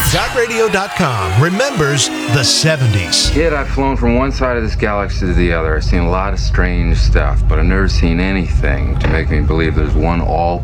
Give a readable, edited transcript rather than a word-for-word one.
ZotRadio.com remembers the 70s. Kid, I've flown from one side of this galaxy to the other. I've seen a lot of strange stuff, but I've never seen anything to make me believe there's one all